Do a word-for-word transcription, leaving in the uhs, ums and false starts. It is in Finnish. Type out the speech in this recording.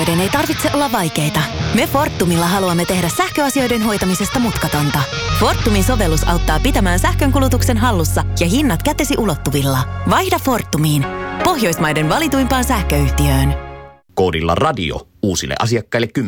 sähköasioiden ei tarvitse olla vaikeita. Me Fortumilla haluamme tehdä sähköasioiden hoitamisesta mutkatonta. Fortumin sovellus auttaa pitämään sähkönkulutuksen hallussa ja hinnat kätesi ulottuvilla. Vaihda Fortumiin. Pohjoismaiden valituimpaan sähköyhtiöön. Koodilla radio uusille asiakkaille kymmenen.